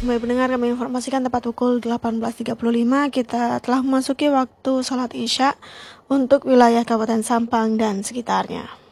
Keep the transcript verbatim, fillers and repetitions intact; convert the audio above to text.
Baik pendengar, kami informasikan tepat pukul delapan belas tiga puluh lima kita telah memasuki waktu sholat Isya untuk wilayah Kabupaten Sampang dan sekitarnya.